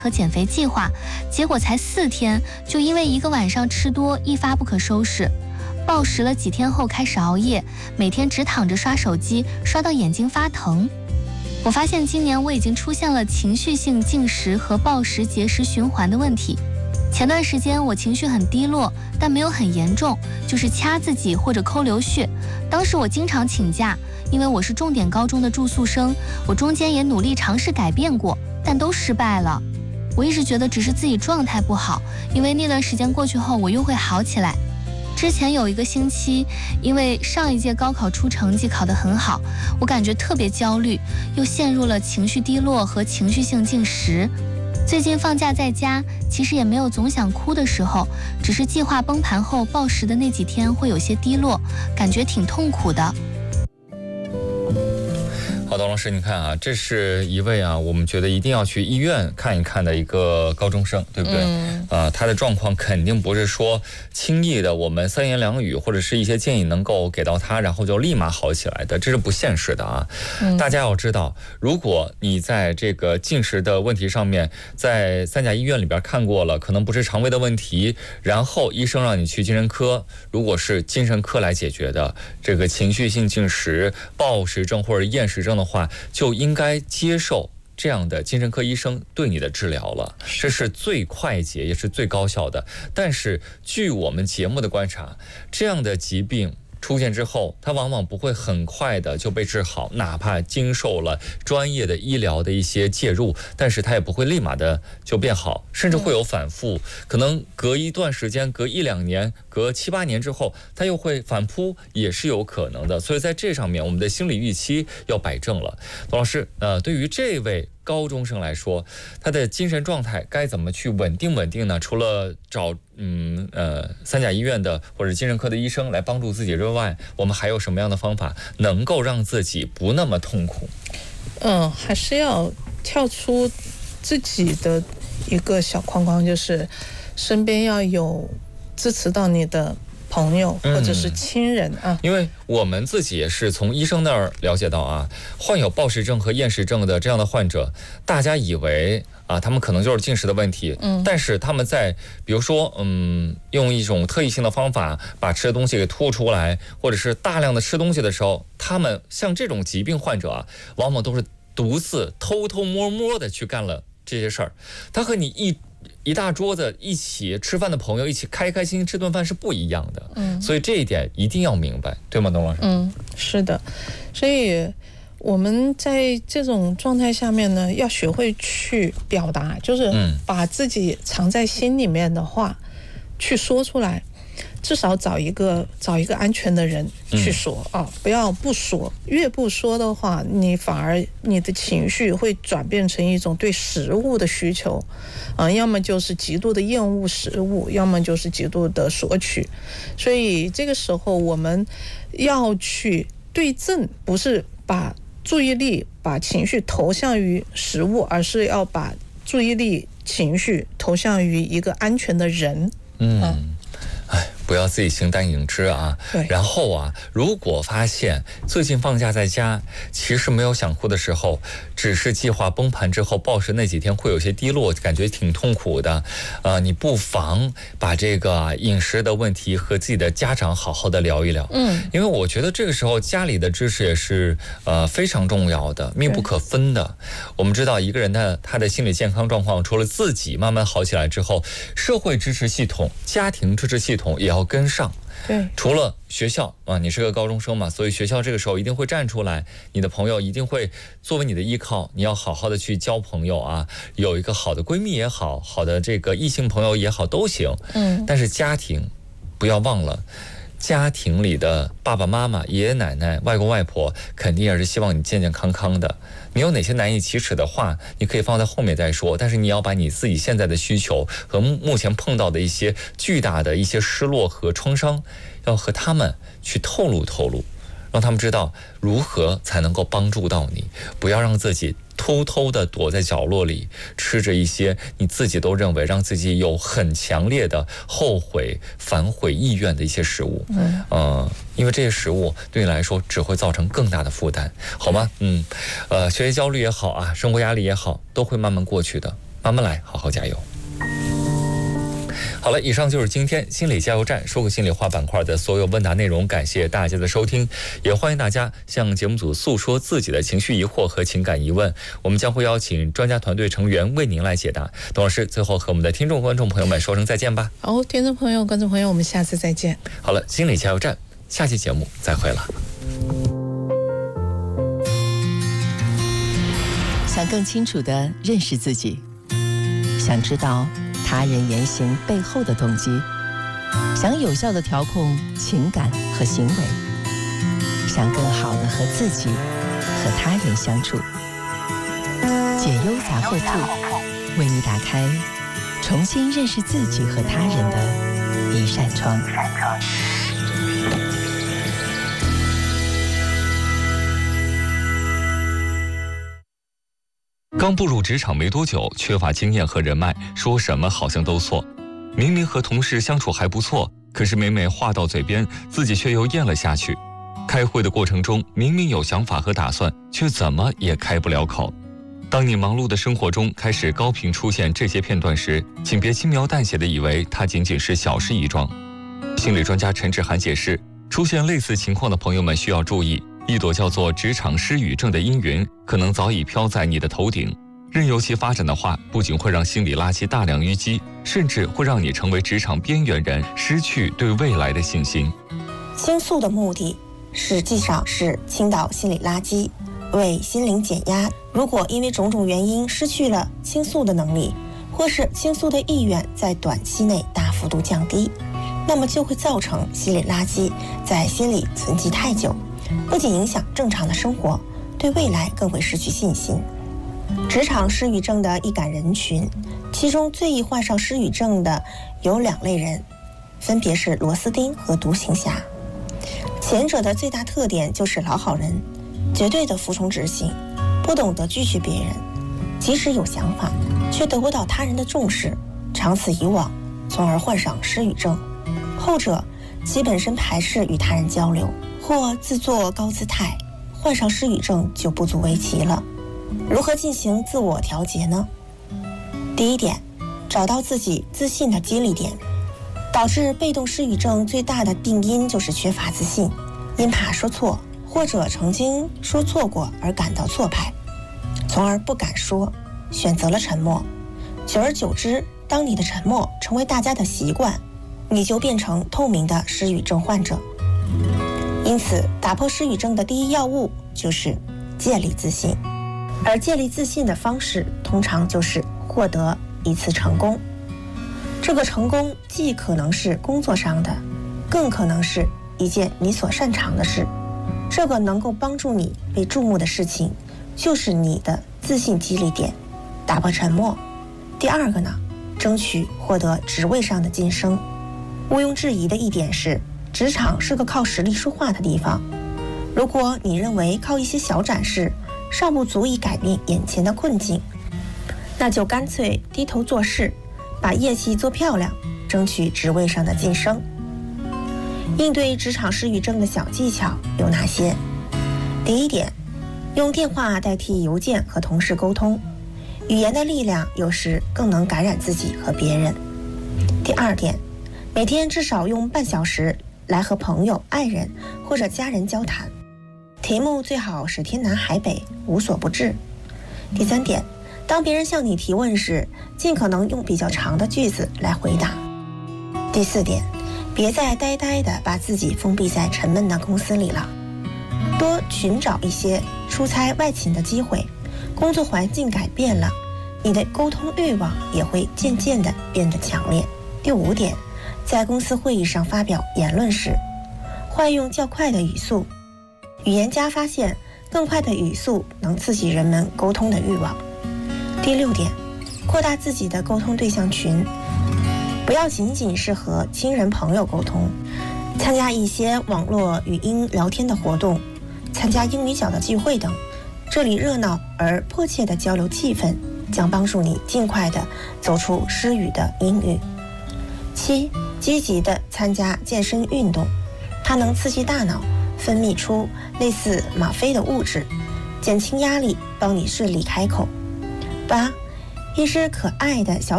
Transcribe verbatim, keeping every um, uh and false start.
和减肥计划，结果才四天，就因为一个晚上吃多，一发不可收拾。暴食了几天后开始熬夜，每天只躺着刷手机，刷到眼睛发疼。我发现今年我已经出现了情绪性进食和暴食节食循环的问题。前段时间我情绪很低落，但没有很严重，就是掐自己或者抠流血。当时我经常请假，因为我是重点高中的住宿生，我中间也努力尝试改变过，但都失败了。我一直觉得只是自己状态不好，因为那段时间过去后我又会好起来。之前有一个星期，因为上一届高考出成绩考得很好，我感觉特别焦虑，又陷入了情绪低落和情绪性进食。最近放假在家，其实也没有总想哭的时候，只是计划崩盘后暴食的那几天会有些低落，感觉挺痛苦的。 好的，老师，你看啊，这是一位啊，我们觉得一定要去医院看一看的一个高中生，对不对？嗯、呃，他的状况肯定不是说轻易的，我们三言两语或者是一些建议能够给到他，然后就立马好起来的，这是不现实的啊。嗯、大家要知道，如果你在这个进食的问题上面，在三甲医院里边看过了，可能不是肠胃的问题，然后医生让你去精神科，如果是精神科来解决的这个情绪性进食、暴食症或者厌食症的话，就应该接受这样的精神科医生对你的治疗了，这是最快捷也是最高效的。但是据我们节目的观察，这样的疾病出现之后，它往往不会很快的就被治好，哪怕经受了专业的医疗的一些介入，但是它也不会立马的就变好，甚至会有反复，可能隔一段时间，隔一两年，隔七八年之后，它又会反扑，也是有可能的。所以在这上面，我们的心理预期要摆正了。董老师，呃，对于这位高中生来说，他的精神状态该怎么去稳定稳定呢？除了找嗯呃三甲医院的或者精神科的医生来帮助自己之外，我们还有什么样的方法能够让自己不那么痛苦？ 嗯，还是要跳出自己的一个小框框，就是身边要有支持到你的朋友或者是亲人啊、嗯， 因为我们自己也是从医生那儿了解到啊，患有暴食症和厌食症的这样的患者，大家以为啊，他们可能就是进食的问题，嗯，但是他们在比如说，嗯，用一种特异性的方法把吃的东西给吐出来，或者是大量的吃东西的时候，他们像这种疾病患者啊，往往都是独自偷偷摸摸的去干了这些事儿，他和你一。一大桌子一起吃饭的朋友一起开开心心吃顿饭是不一样的，嗯，所以这一点一定要明白，对吗，董老师？ 嗯，是的，所以我们在这种状态下面呢，要学会去表达，就是把自己藏在心里面的话去说出来。至少找一个找一个安全的人去说、嗯、啊，不要不说，越不说的话，你反而你的情绪会转变成一种对食物的需求，啊，要么就是极度的厌恶食物，要么就是极度的索取。所以这个时候我们要去对症，不是把注意力把情绪投向于食物，而是要把注意力情绪投向于一个安全的人。 嗯。啊哎，不要自己形单影只啊！对。然后啊，如果发现最近放假在家，其实没有想哭的时候，只是计划崩盘之后暴食那几天会有些低落，感觉挺痛苦的。呃，你不妨把这个饮食的问题和自己的家长好好的聊一聊。嗯。因为我觉得这个时候家里的支持也是呃非常重要的，密不可分的。我们知道一个人的他的心理健康状况，除了自己慢慢好起来之后，社会支持系统、家庭支持系统也要跟上。 对， 除了学校啊，你是个高中生嘛，所以学校这个时候一定会站出来，你的朋友一定会作为你的依靠，你要好好的去交朋友啊，有一个好的闺蜜也好，好的这个异性朋友也好都行。嗯，但是家庭不要忘了，家庭里的爸爸妈妈、爷爷奶奶、外公外婆肯定也是希望你健健康康的。你有哪些难以启齿的话，你可以放在后面再说，但是你要把你自己现在的需求和目前碰到的一些巨大的一些失落和创伤，要和他们去透露透露，让他们知道如何才能够帮助到你，不要让自己偷偷的躲在角落里吃着一些你自己都认为让自己有很强烈的后悔反悔意愿的一些食物。嗯，呃，因为这些食物对你来说只会造成更大的负担，好吗？嗯，呃，学习焦虑也好啊，生活压力也好，都会慢慢过去的。 慢慢来，好好加油。好了，以上就是今天心理加油站说个心里话板块的所有问答内容，感谢大家的收听，也欢迎大家向节目组诉说自己的情绪疑惑和情感疑问，我们将会邀请专家团队成员为您来解答。董老师最后和我们的听众观众朋友们说声再见吧。 好，听众朋友观众朋友，我们下次再见。 好了，心理加油站下期节目再会了。 想更清楚地认识自己，想知道他人言行背后的动机，想有效地调控情感和行为，想更好地和自己和他人相处。解忧杂货铺为你打开重新认识自己和他人的一扇窗。 刚步入职场没多久，缺乏经验和人脉，说什么好像都错。明明和同事相处还不错，可是每每话到嘴边，自己却又咽了下去。开会的过程中，明明有想法和打算，却怎么也开不了口。当你忙碌的生活中开始高频出现这些片段时，请别轻描淡写地以为它仅仅是小事一桩。心理专家陈志涵解释，出现类似情况的朋友们需要注意，一朵叫做职场失语症的阴云可能早已飘在你的头顶，任由其发展的话，不仅会让心里拉起大量淤积，甚至会让你成为职场边缘人，失去对未来的信心。 倾诉的目的实际上是倾倒心理垃圾，为心灵减压。如果因为种种原因失去了倾诉的能力，或是倾诉的意愿在短期内大幅度降低，那么就会造成心理垃圾在心里存积太久，不仅影响正常的生活，对未来更会失去信心。职场失语症的易感人群，其中最易患上失语症的有两类人，分别是螺丝钉和独行侠。前者的最大特点就是老好人，绝对的服从执行，不懂得拒绝别人，即使有想法却得不到他人的重视，长此以往，从而患上失语症。后者其本身排斥与他人交流，或自作高姿态，患上失语症就不足为奇了。如何进行自我调节呢？第一点，找到自己自信的激励点。导致被动失语症最大的病因就是缺乏自信，因怕说错或者曾经说错过而感到挫败，从而不敢说，选择了沉默。久而久之，当你的沉默成为大家的习惯，你就变成透明的失语症患者。因此，打破失语症的第一要务就是建立自信，而建立自信的方式通常就是获得一次成功。这个成功既可能是工作上的，更可能是一件你所擅长的事。这个能够帮助你被注目的事情，就是你的自信激励点。打破沉默。第二个呢，争取获得职位上的晋升。毋庸置疑的一点是，职场是个靠实力说话的地方。如果你认为靠一些小展示尚不足以改变眼前的困境，那就干脆低头做事，把业绩做漂亮，争取职位上的晋升。应对职场失语症的小技巧有哪些？第一点，用电话代替邮件和同事沟通，语言的力量有时更能感染自己和别人。第二点，每天至少用半小时来和朋友、爱人或者家人交谈，题目最好是天南海北，无所不至。第三点，当别人向你提问时，尽可能用比较长的句子来回答。第四点，别再呆呆地把自己封闭在沉闷的公司里了，多寻找一些出差外勤的机会。工作环境改变了，你的沟通欲望也会渐渐地变得强烈。第五点，在公司会议上发表言论时，换用较快的语速。语言家发现，更快的语速能刺激人们沟通的欲望。第六点，扩大自己的沟通对象群，不要仅仅是和亲人朋友沟通，参加一些网络语音聊天的活动，参加英语角的聚会等，这里热闹而迫切的交流气氛，将帮助你尽快的走出失语的阴郁。七，积极的参加健身运动，它能刺激大脑分泌出类似吗啡的物质，减轻压力，帮你顺利开口。八， 一只可爱的小